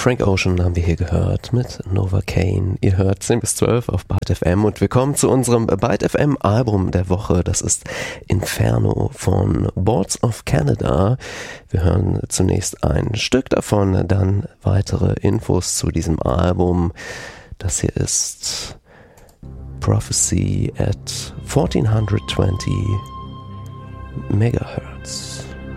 Frank Ocean haben wir hier gehört mit Novocaine. Ihr hört 10 bis 12 auf Byte FM und wir kommen zu unserem Byte FM Album der Woche. Das ist Inferno von Boards of Canada. Wir hören zunächst ein Stück davon, dann weitere Infos zu diesem Album. Das hier ist Prophecy at 1420 Megahertz.